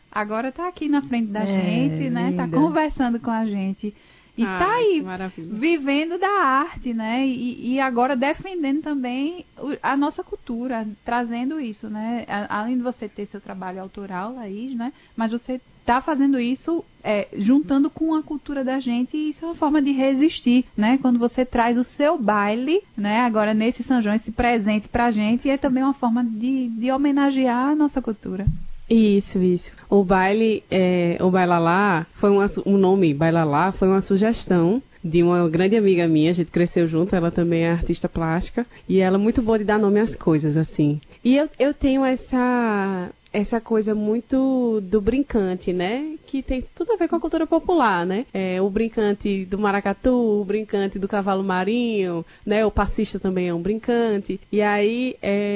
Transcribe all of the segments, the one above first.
agora tá aqui na frente da gente, né? Linda. Tá conversando com a gente. E tá aí, maravilha. vivendo da arte, né? E agora defendendo também a nossa cultura, trazendo isso, né? Além de você ter seu trabalho autoral, Laís, né? Mas você tá fazendo isso juntando com a cultura da gente, e isso é uma forma de resistir, né? Quando você traz o seu baile, né? Agora nesse São João, esse presente pra gente, é também uma forma de homenagear a nossa cultura. Isso. O baile, o Bailalá, foi o nome Bailalá foi uma sugestão de uma grande amiga minha, a gente cresceu junto, ela também é artista plástica, e ela é muito boa de dar nome às coisas, assim. E eu tenho essa coisa muito do brincante, né? Que tem tudo a ver com a cultura popular, né? O brincante do maracatu, o brincante do cavalo marinho, né? O passista também é um brincante. E aí,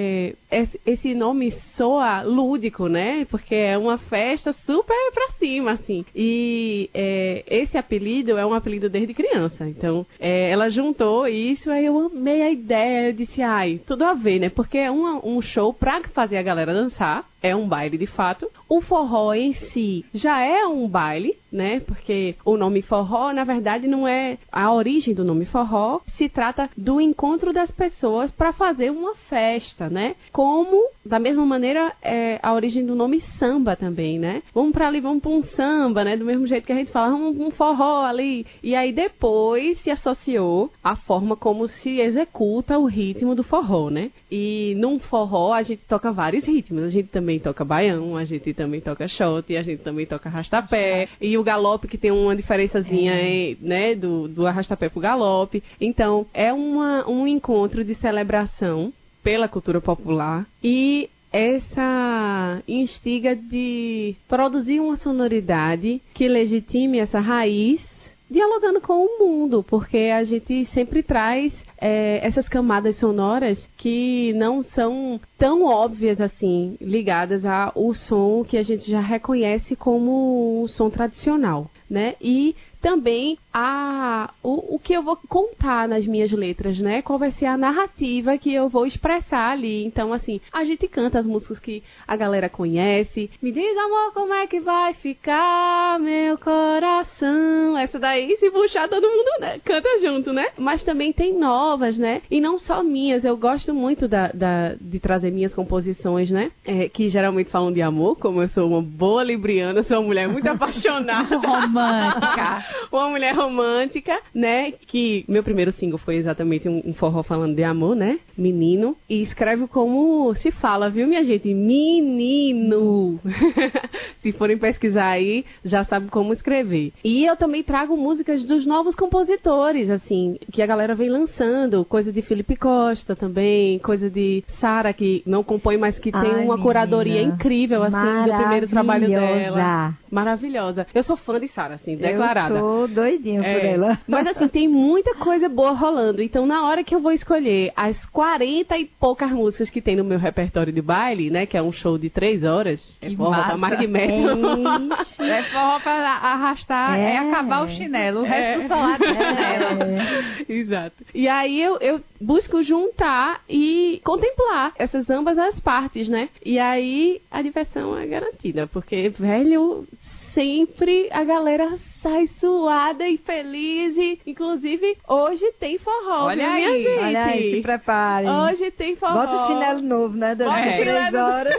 esse nome soa lúdico, né? Porque é uma festa super pra cima, assim. E esse apelido é um apelido desde criança. Então, ela juntou isso, aí eu amei a ideia. Eu disse, tudo a ver, né? Porque é um show pra fazer a galera dançar. É um baile, de fato. O forró em si já é um baile, né? Porque o nome forró, na verdade, não é a origem do nome forró. Se trata do encontro das pessoas para fazer uma festa, né? Como, da mesma maneira, a origem do nome samba também, né? Vamos para ali, vamos para um samba, né? Do mesmo jeito que a gente fala, um forró ali. E aí depois se associou a forma como se executa o ritmo do forró, né? E num forró a gente toca vários ritmos. A gente também toca baião, a gente também toca shot, a gente também toca arrastapé. E o galope, que tem uma diferençazinha, né, do arrastapé pro galope. Então, é um encontro de celebração pela cultura popular e essa instiga de produzir uma sonoridade que legitime essa raiz, dialogando com o mundo, porque a gente sempre traz essas camadas sonoras que não são tão óbvias assim, ligadas ao som que a gente já reconhece como o som tradicional, né? E também o que eu vou contar nas minhas letras, né? Qual vai ser a narrativa que eu vou expressar ali. Então, assim, a gente canta as músicas que a galera conhece. Me diz, amor, como é que vai ficar meu coração? Essa daí, se puxar, todo mundo, né, canta junto, né? Mas também tem novas, né? E não só minhas. Eu gosto muito de trazer minhas composições, né? Que geralmente falam de amor, como eu sou uma boa libriana, sou uma mulher muito apaixonada. Romântica. Uma mulher romântica, né? Que meu primeiro single foi exatamente um forró falando de amor, né? Menino. E escreve como se fala, viu, minha gente? Menino. Se forem pesquisar aí, já sabe como escrever. E eu também trago músicas dos novos compositores, assim, que a galera vem lançando. Coisa de Felipe Costa também, coisa de Sara, que não compõe, mas que tem uma curadoria incrível, assim, do primeiro trabalho dela. Maravilhosa. Eu sou fã de Sara, assim, declarada. Eu tô doidinha por ela. Mas assim, tem muita coisa boa rolando. Então, na hora que eu vou escolher as 40 e poucas músicas que tem no meu repertório de baile, né? Que é um show de 3 horas. É forró pra Magmeto. É forró pra arrastar, acabar o chinelo. O resto do salário é chinelo. Exato. E aí eu busco juntar e contemplar essas ambas as partes, né? E aí a diversão é garantida. Porque, velho, sempre a galera sai suada e feliz. E, inclusive, hoje tem forró. Olha aí, aí, gente. Olha aí, se preparem. Hoje tem forró. Bota o chinelo novo, né? Durante 3 horas.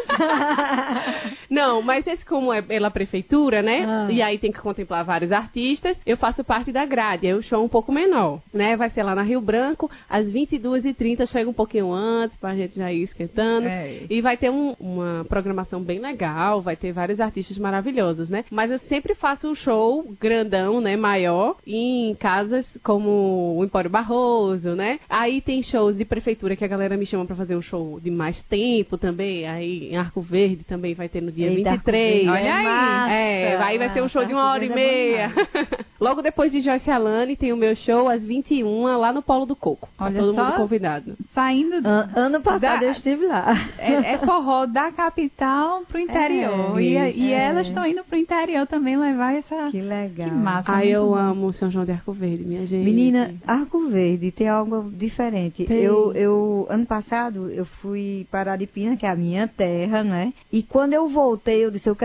Não, mas esse como é pela prefeitura, né? E aí tem que contemplar vários artistas. Eu faço parte da grade, é o show um pouco menor, né? Vai ser lá na Rio Branco, às 22h30, chega um pouquinho antes, pra gente já ir esquentando. E vai ter uma programação bem legal, vai ter vários artistas maravilhosos, né? Mas eu sempre faço um show grandão, né? Maior, em casas como o Empório Barroso, né? Aí tem shows de prefeitura que a galera me chama pra fazer um show de mais tempo também. Aí em Arco Verde também vai ter no dia 23. Olha aí. Aí vai ser um show de 1h30. Logo depois de Joyce Alane tem o meu show às 21h lá no Polo do Coco. Olha, todo mundo convidado. Saindo ano passado eu estive lá. É forró da capital pro interior. E elas estão indo pro interior também levar essa... Que legal. Que massa. Eu amo São João de Arco Verde, minha gente. Menina, Arco Verde tem algo diferente. Eu ano passado, eu fui para Aripina, que é a minha terra, né? E quando eu voltei, eu disse, eu quero